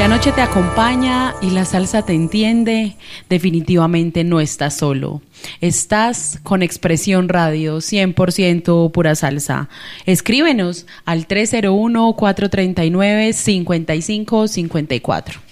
la noche te acompaña y la salsa te entiende, definitivamente no estás solo. Estás con Expresión Radio, 100% pura salsa. Escríbenos al 301-439-5554.